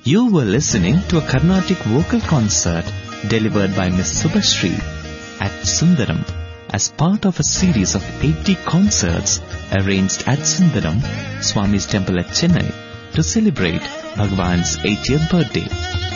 You were listening to a Carnatic vocal concert delivered by Miss Subhashri at Sundaram as part of a series of 80 concerts arranged at Sundaram, Swami's temple at Chennai, to celebrate Bhagwan's 80th birthday.